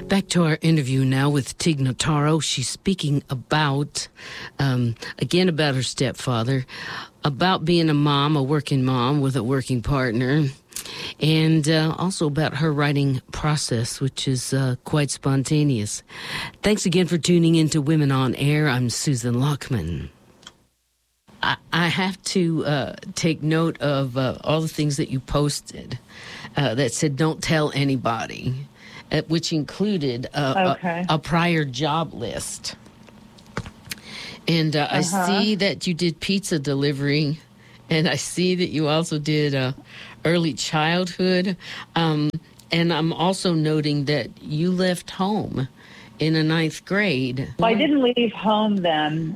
Back to our interview now with Tig Notaro. She's speaking about, again, about her stepfather, about being a mom, a working mom with a working partner, and also about her writing process, which is quite spontaneous. Thanks again for tuning in to Women on Air. I'm Susan Lockman. I have to take note of all the things that you posted that said, don't tell anybody, which included a prior job list. And I see that you did pizza delivery, and I see that you also did early childhood. And I'm also noting that you left home in the 9th grade. Well, I didn't leave home then.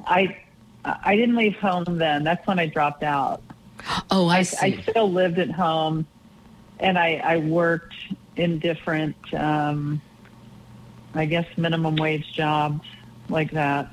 I didn't leave home then. That's when I dropped out. Oh, I see. I still lived at home, and I worked in different, I guess, minimum wage jobs like that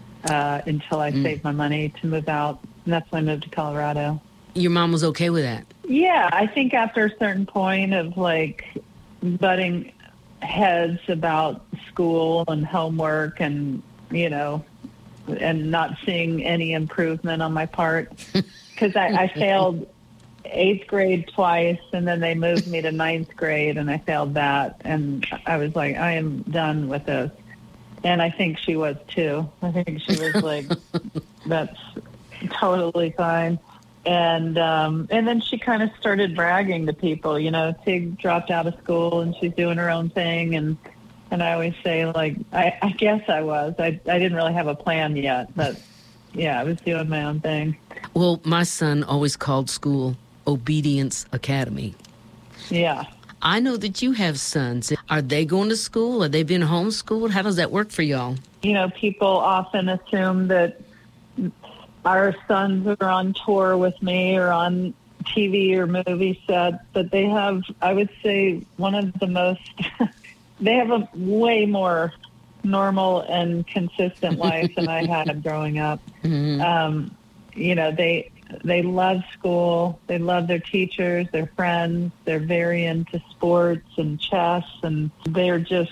until I saved my money to move out. And that's when I moved to Colorado. Your mom was okay with that? Yeah, I think after a certain point of, like, butting heads about school and homework and, you know, and not seeing any improvement on my part, because I failed 8th grade twice, and then they moved me to 9th grade, and I failed that, and I was like, I am done with this. And I think she was too. I think she was like, that's totally fine. And then she kind of started bragging to people, you know, Tig dropped out of school and she's doing her own thing, and I always say, like, I guess I was. I didn't really have a plan yet, but, yeah, I was doing my own thing. Well, my son always called school Obedience Academy. Yeah. I know that you have sons. Are they going to school? Are they being homeschooled? How does that work for y'all? You know, people often assume that our sons are on tour with me or on TV or movie sets, but they have, I would say, one of the most... They have a way more normal and consistent life than I had growing up. Mm-hmm. You know, they love school. They love their teachers, their friends. They're very into sports and chess, and they're just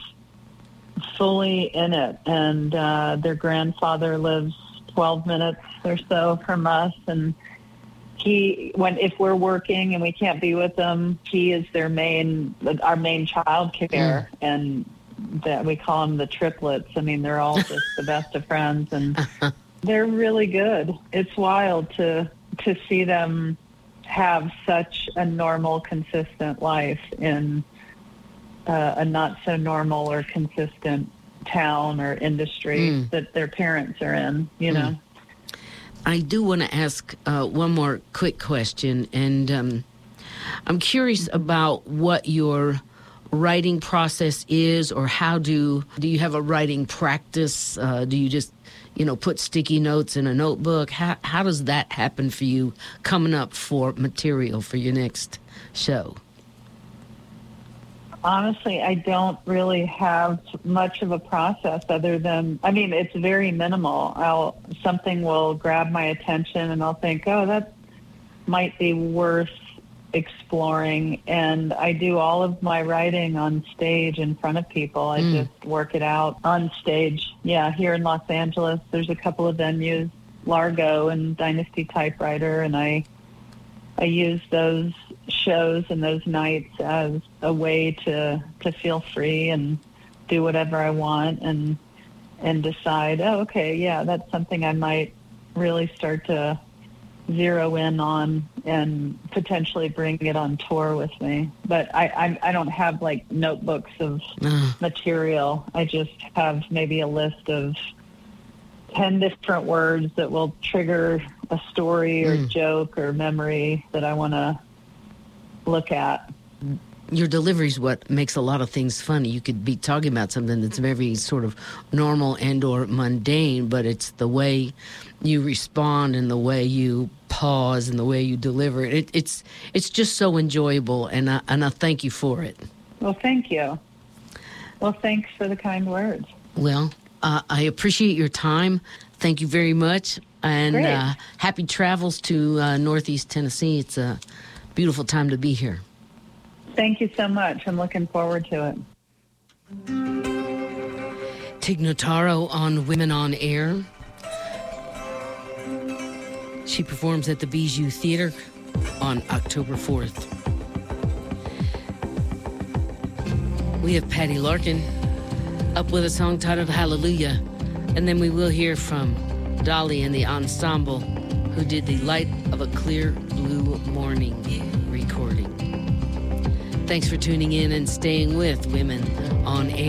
fully in it. And their grandfather lives 12 minutes or so from us, and if we're working and we can't be with them, he is our main child care, and that we call them the triplets. I mean, they're all just the best of friends, and they're really good. It's wild to see them have such a normal, consistent life in a not so normal or consistent town or industry that their parents are in, you know. I do want to ask one more quick question, and I'm curious about what your writing process is, or how do you have a writing practice? Do you just, you know, put sticky notes in a notebook? How does that happen for you coming up for material for your next show? Honestly, I don't really have much of a process other than, I mean, it's very minimal. Something will grab my attention and I'll think, oh, that might be worth exploring. And I do all of my writing on stage in front of people. I just work it out on stage. Yeah, here in Los Angeles, there's a couple of venues, Largo and Dynasty Typewriter, and I use those shows and those nights as a way to feel free and do whatever I want and decide, oh, okay, yeah, that's something I might really start to zero in on and potentially bring it on tour with me. But I don't have, like, notebooks of material. I just have maybe a list of 10 different words that will trigger a story or joke or memory that I want to look at. Your delivery is what makes a lot of things funny. You could be talking about something that's very sort of normal and or mundane, but it's the way you respond and the way you pause and the way you deliver it. It's just so enjoyable, and I thank you for it. Well, thank you. Well, thanks for the kind words. Well, I appreciate your time. Thank you very much, and happy travels to Northeast Tennessee. It's a beautiful time to be here. Thank you so much. I'm looking forward to it. Tig Notaro on Women on Air. She performs at the Bijou Theater on October 4th. We have Patty Larkin up with a song titled Hallelujah. And then we will hear from Dolly and the ensemble, who did the Light of a Clear Blue Morning recording. Thanks for tuning in and staying with Women on Air.